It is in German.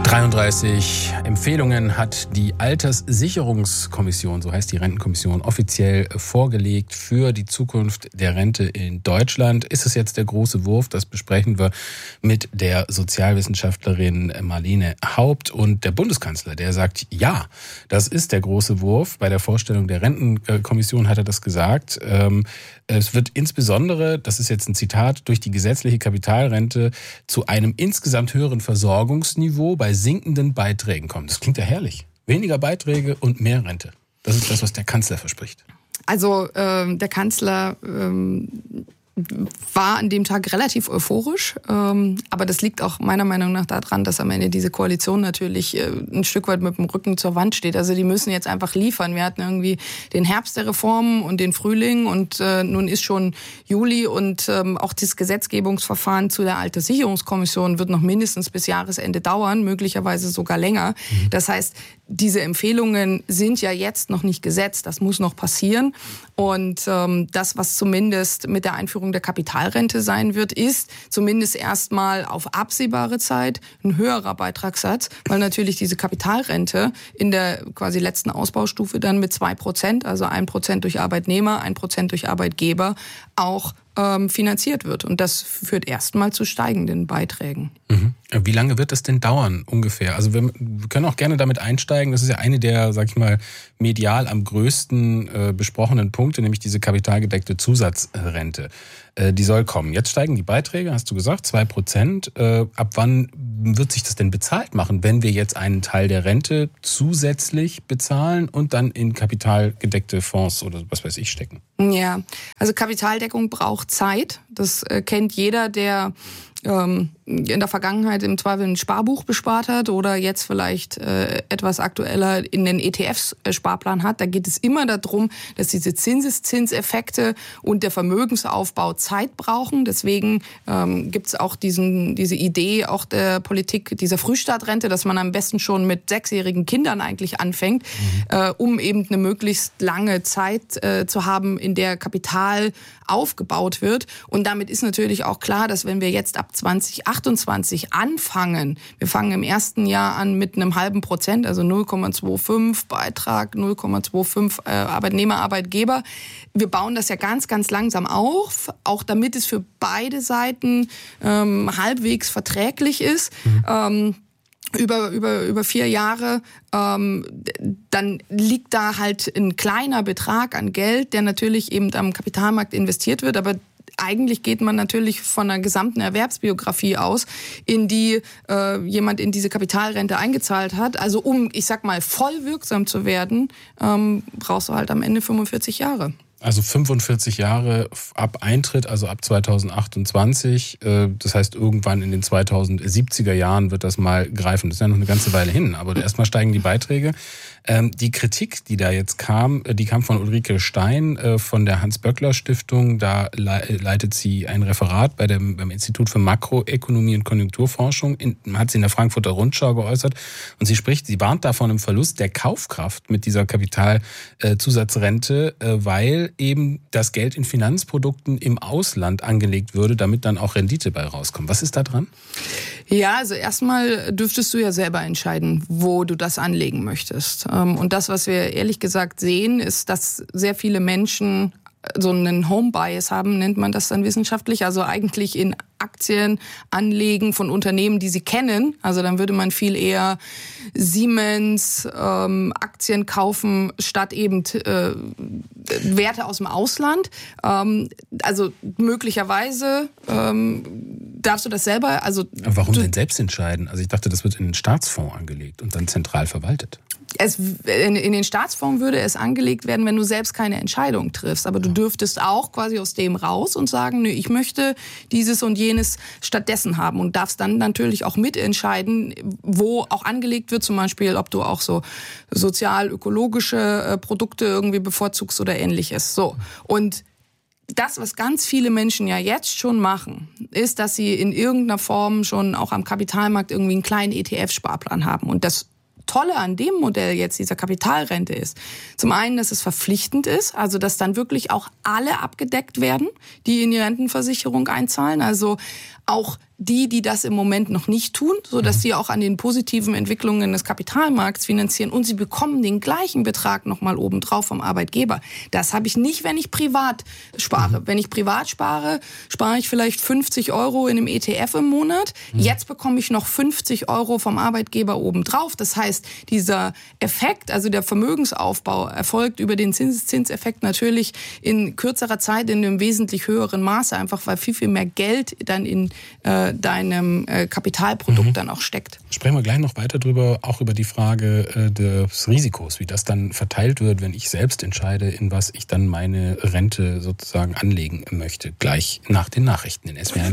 33 Empfehlungen hat die Alterssicherungskommission, so heißt die Rentenkommission, offiziell vorgelegt für die Zukunft der Rente in Deutschland. Ist es jetzt der große Wurf? Das besprechen wir mit der Sozialwissenschaftlerin Marlene Haupt und der Bundeskanzler, der sagt, ja, das ist der große Wurf. Bei der Vorstellung der Rentenkommission hat er das gesagt. Es wird insbesondere, das ist jetzt ein Zitat, durch die gesetzliche Kapitalrente zu einem insgesamt höheren Versorgungsniveau bei sinkenden Beiträgen kommen. Das klingt ja herrlich. Weniger Beiträge und mehr Rente. Das ist das, was der Kanzler verspricht. Also der Kanzler war an dem Tag relativ euphorisch, aber das liegt auch meiner Meinung nach daran, dass am Ende diese Koalition natürlich ein Stück weit mit dem Rücken zur Wand steht. Also die müssen jetzt einfach liefern. Wir hatten irgendwie den Herbst der Reformen und den Frühling und nun ist schon Juli und auch das Gesetzgebungsverfahren zu der Alterssicherungskommission wird noch mindestens bis Jahresende dauern, möglicherweise sogar länger. Das heißt, diese Empfehlungen sind ja jetzt noch nicht gesetzt, das muss noch passieren. Und das, was zumindest mit der Einführung der Kapitalrente sein wird, ist zumindest erstmal auf absehbare Zeit ein höherer Beitragssatz, weil natürlich diese Kapitalrente in der quasi letzten Ausbaustufe dann mit 2%, also 1% durch Arbeitnehmer, 1% durch Arbeitgeber, auch finanziert wird. Und das führt erstmal zu steigenden Beiträgen. Mhm. Wie lange wird das denn dauern ungefähr? Also wir können auch gerne damit einsteigen. Das ist ja eine der, sag ich mal, medial am größten besprochenen Punkte, nämlich diese kapitalgedeckte Zusatzrente. Die soll kommen. Jetzt steigen die Beiträge, hast du gesagt, 2%. Ab wann wird sich das denn bezahlt machen, wenn wir jetzt einen Teil der Rente zusätzlich bezahlen und dann in kapitalgedeckte Fonds oder was weiß ich stecken? Ja, also Kapitaldeckung braucht Zeit. Das kennt jeder, der in der Vergangenheit im Zweifel ein Sparbuch bespart hat oder jetzt vielleicht etwas aktueller in den ETFs-Sparplan hat. Da geht es immer darum, dass diese Zinseszinseffekte und der Vermögensaufbau Zeit brauchen. Deswegen gibt es auch diese Idee auch der Politik dieser Frühstartrente, dass man am besten schon mit 6-jährigen Kindern eigentlich anfängt, um eben eine möglichst lange Zeit zu haben, in der Kapital aufgebaut wird. Und damit ist natürlich auch klar, dass wenn wir jetzt ab 2028 anfangen, wir fangen im ersten Jahr an mit einem halben Prozent, also 0,25 Beitrag, 0,25 Arbeitnehmer, Arbeitgeber. Wir bauen das ja ganz, ganz langsam auf, auch damit es für beide Seiten halbwegs verträglich ist. Über 4 Jahre, dann liegt da halt ein kleiner Betrag an Geld, der natürlich eben am Kapitalmarkt investiert wird, aber eigentlich geht man natürlich von einer gesamten Erwerbsbiografie aus, in die jemand in diese Kapitalrente eingezahlt hat. Also um, ich sag mal, voll wirksam zu werden, brauchst du halt am Ende 45 Jahre. Also 45 Jahre ab Eintritt, also ab 2028. Das heißt, irgendwann in den 2070er Jahren wird das mal greifen. Das ist ja noch eine ganze Weile hin, aber erstmal steigen die Beiträge. Die Kritik, die da jetzt kam, die kam von Ulrike Stein von der Hans-Böckler-Stiftung. Da leitet sie ein Referat beim Institut für Makroökonomie und Konjunkturforschung. Hat sie in der Frankfurter Rundschau geäußert. Und sie warnt da von einem Verlust der Kaufkraft mit dieser Kapitalzusatzrente, weil eben das Geld in Finanzprodukten im Ausland angelegt würde, damit dann auch Rendite bei rauskommt. Was ist da dran? Ja, also erstmal dürftest du ja selber entscheiden, wo du das anlegen möchtest. Und das, was wir ehrlich gesagt sehen, ist, dass sehr viele Menschen so einen Home-Bias haben, nennt man das dann wissenschaftlich, also eigentlich in Aktien anlegen von Unternehmen, die sie kennen. Also dann würde man viel eher Siemens Aktien kaufen, statt eben Werte aus dem Ausland. Also möglicherweise darfst du das selber. Also warum denn selbst entscheiden? Also ich dachte, das wird in einen Staatsfonds angelegt und dann zentral verwaltet. In den Staatsfonds würde es angelegt werden, wenn du selbst keine Entscheidung triffst. Aber du dürftest auch quasi aus dem raus und sagen, nö, ich möchte dieses und jenes stattdessen haben und darfst dann natürlich auch mitentscheiden, wo auch angelegt wird, zum Beispiel, ob du auch so sozial-ökologische Produkte irgendwie bevorzugst oder ähnliches. So. Und das, was ganz viele Menschen ja jetzt schon machen, ist, dass sie in irgendeiner Form schon auch am Kapitalmarkt irgendwie einen kleinen ETF-Sparplan haben. Und das Tolle an dem Modell jetzt dieser Kapitalrente ist, zum einen, dass es verpflichtend ist, also dass dann wirklich auch alle abgedeckt werden, die in die Rentenversicherung einzahlen. Also auch die das im Moment noch nicht tun, sodass sie auch an den positiven Entwicklungen des Kapitalmarkts finanzieren und sie bekommen den gleichen Betrag nochmal obendrauf vom Arbeitgeber. Das habe ich nicht, wenn ich privat spare. Wenn ich privat spare, spare ich vielleicht 50 € in einem ETF im Monat. Jetzt bekomme ich noch 50 € vom Arbeitgeber obendrauf. Das heißt, dieser Effekt, also der Vermögensaufbau, erfolgt über den Zinseszinseffekt natürlich in kürzerer Zeit in einem wesentlich höheren Maße, einfach weil viel, viel mehr Geld dann in deinem Kapitalprodukt dann auch steckt. Sprechen wir gleich noch weiter drüber, auch über die Frage des Risikos, wie das dann verteilt wird, wenn ich selbst entscheide, in was ich dann meine Rente sozusagen anlegen möchte. Gleich nach den Nachrichten in SWR.